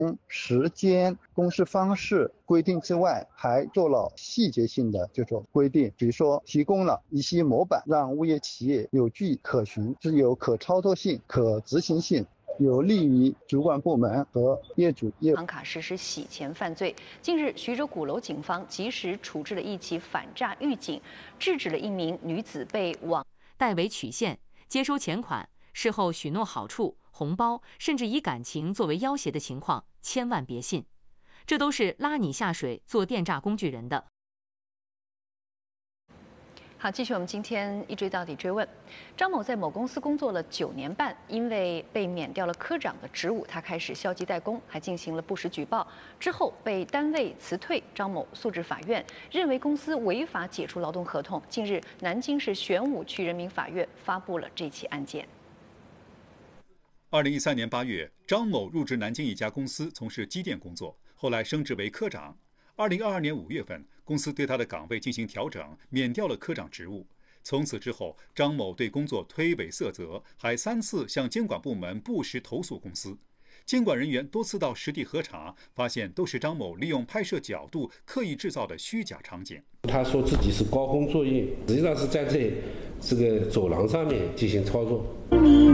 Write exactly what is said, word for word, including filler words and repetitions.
时间、公示方式规定之外，还做了细节性的这种规定，比如说提供了一些模板，让物业企业有据可循，具有可操作性、可执行性，有利于主管部门和业主业房卡实施洗钱犯罪。近日，徐州鼓楼警方及时处置了一起反诈预警，制止了一名女子被网代为取现、接收钱款，事后许诺好处、红包，甚至以感情作为要挟的情况，千万别信，这都是拉你下水做电诈工具人的。 好，继续我们今天一追到底追问。张某在某公司工作了九年半，因为被免掉了科长的职务，他开始消极怠工，还进行了不实举报，之后被单位辞退。张某诉至法院，认为公司违法解除劳动合同。近日，南京市玄武区人民法院发布了这起案件。 二零一三年八月，张某入职南京一家公司从事机电工作，后来升职为科长。二零二二年五月份，公司对他的岗位进行调整，免掉了科长职务。从此之后，张某对工作推诿塞责，还三次向监管部门不实投诉公司。监管人员多次到实地核查，发现都是张某利用拍摄角度刻意制造的虚假场景。 他说自己是高空作业，实际上是在这这个走廊上面进行操作。